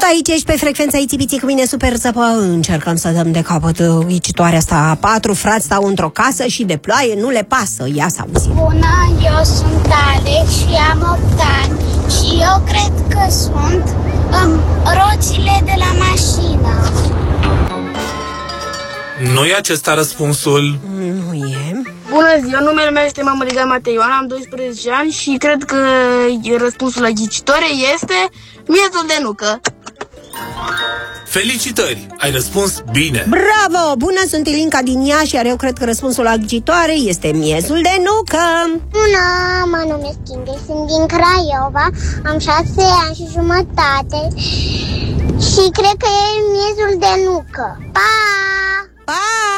aici ești pe frecvența Itibiții cu mine, Super Zăpă. Încercăm să dăm de capăt ghicitoarea asta. 4 frați stau într-o casă și de ploaie nu le pasă. Ia să auzim. Bună, eu sunt Alex și am 8 ani. Și eu cred că sunt roțile de la mașină. Nu e acesta răspunsul? Nu e. Bună ziua, numele meu este Mamăriga Mateioan, am 12 ani și cred că răspunsul la ghicitoare este miezul de nucă. Felicitări! Ai răspuns bine! Bravo! Bună, sunt Ilinca din Iași, iar eu cred că răspunsul la ghicitoare este miezul de nucă. Bună, mă numesc Inde, sunt din Craiova, am 6 ani și jumătate și cred că e miezul de nucă. Pa! Pa!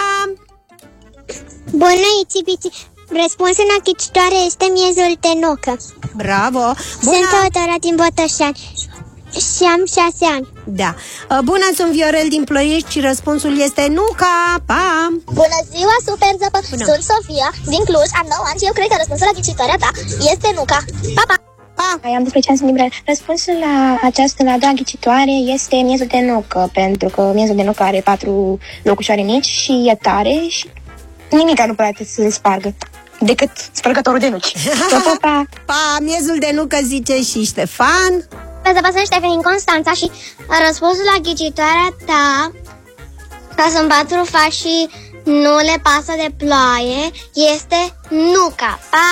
Bună, Itibiții! Răspunsul la ghicitoare este miezul de nucă. Bravo! Sunt Teodora din Botoșani și am 6 ani. Da. Bună, sunt Viorel din Ploiești și răspunsul este nuca. Pa! Bună ziua, Super Zăpă! Bună. Sunt Sofia din Cluj, am 9 ani și eu cred că răspunsul la ghicitoarea ta este nuca. Pa, pa! Pa! Am 12 ani, sunt din Brăila. Răspunsul la această, la a doua ghicitoare, este miezul de nucă, pentru că miezul de nucă are 4 locușoare mici și e tare și nimica nu poate să-l spargă decât spărgătorul de nuci. Pa! Pa! Miezul de nucă, zice și Ștefan. Zăpă, sunt Ștefan din Constanța și răspunsul la ghicitoarea ta, că sunt 4 faci și nu le pasă de ploaie, este nuca. Pa!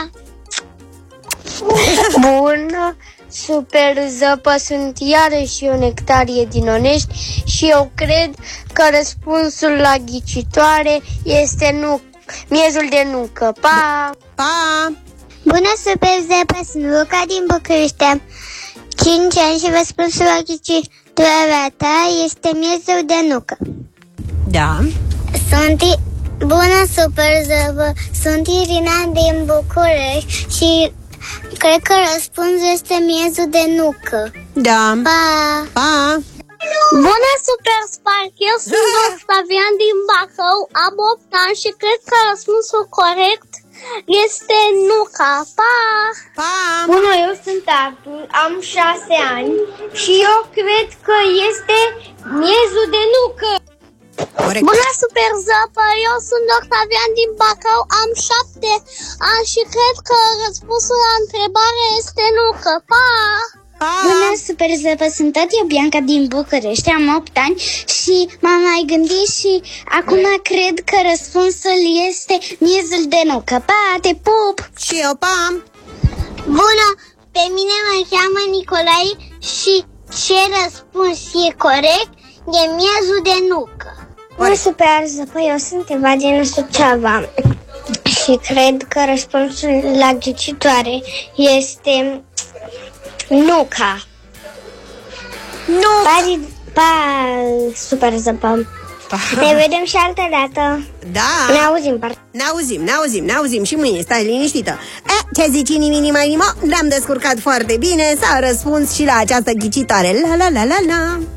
Bună, Super Zăpă, sunt iarăși eu, Nectarie din Onești și eu cred că răspunsul la ghicitoare este miezul de nucă. Pa! Pa! Bună, Super Zăpă, sunt Luca din București, am 5 ani și răspunsul la ghicitoarea ta este miezul de nucă. Da. Bună, Super Zăpă, sunt Irina din București și cred că răspunsul este miezul de nucă. Da. Pa! Pa! Bună, Super Spark! Eu sunt Octavian din Bacău, am 8 ani și cred că răspunsul corect este nuca. Pa! Pa! Bună, eu sunt Artur, am 6 ani și eu cred că este miezul de nucă. Corect. Bună, Super Zăpă! Eu sunt Octavian din Bacău, am 7 ani și cred că răspunsul la întrebare este nucă. Pa! Pa! Bună, Super Zăpă! Sunt tot eu, Bianca din București, am 8 ani și m-am mai gândit și acum cred că răspunsul este miezul de nucă. Pa! Te pup! Și eu, pa! Bună! Pe mine mă cheamă Nicolae și ce răspuns e corect e miezul de nucă. Bună, Super Zăpă, eu sunt Eva din Suceava și cred că răspunsul la ghicitoare este nuca. Pa, Super Zăpă. Pa! Ne vedem și altă dată. Da! Ne auzim, Și mâine, stai liniștită. Ce zici, nimo? Ne-am descurcat foarte bine. S-a răspuns și la această ghicitoare. La la la la la.